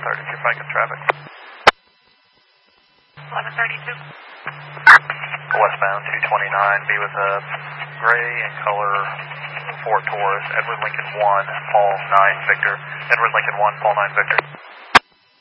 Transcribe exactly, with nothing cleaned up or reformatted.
thirty-two Pike traffic. eleven thirty-two. Westbound two twenty-nine, be with a gray and color Ford Taurus, Edward Lincoln one, Paul nine Victor. Edward Lincoln one, Paul nine Victor.